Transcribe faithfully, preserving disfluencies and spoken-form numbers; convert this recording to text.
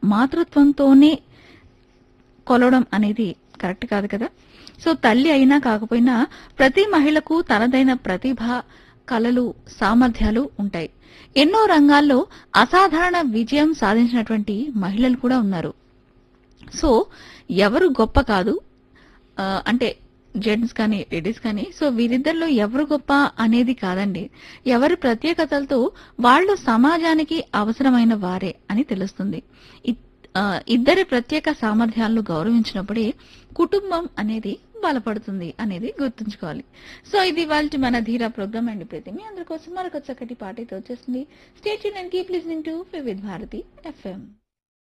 మాతృత్వంతోనే కొలవడం అనేది కరెక్ట్ కాదు కదా. సో తల్లి అయినా కాకపోయినా ప్రతి మహిళకు తనదైన ప్రతిభ, కళలు, సామర్థ్యాలు ఉంటాయి. ఎన్నో రంగాల్లో అసాధారణ విజయం సాధించినటువంటి మహిళలు కూడా ఉన్నారు. సో ఎవరు గొప్ప కాదు, ఆ, అంటే జెంట్స్ కానీ లేడీస్ కానీ, సో వీరిద్దరిలో ఎవరు గొప్ప అనేది కాదండి, ఎవరి ప్రత్యేకతలతో వాళ్ళు సమాజానికి అవసరమైన వారే అని తెలుస్తుంది. ఇ- ఆ, ఇద్దరి ప్రత్యేక సామర్థ్యాలను గౌరవించినప్పుడే కుటుంబం అనేది బలపడుతుంది అనేది గుర్తుంచుకోవాలి. సో ఇది వాళ్ళ మన ధీరా ప్రోగ్రామ్ అండి. ప్రతి మీ అందరి కోసం మరొక చక్కటి పాటతో వచ్చేసింది. Stay tuned and keep listening to వివిధ భారతి ఎఫ్ఎం.